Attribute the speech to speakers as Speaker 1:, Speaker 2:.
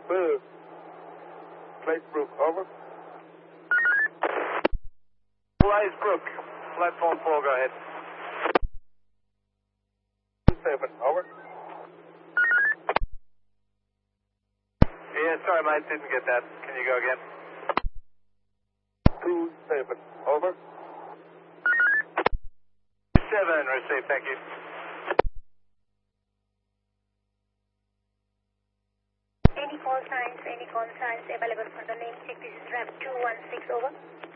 Speaker 1: Buzz. Bladesbrook, over.
Speaker 2: Bladesbrook, platform 4, go ahead.
Speaker 1: 7, over.
Speaker 2: Yeah, sorry mate, didn't get that. Can you go again?
Speaker 1: 27, over.
Speaker 2: 7, received, thank you.
Speaker 3: 'Any call signs available for the name check? This is RAM 216, over.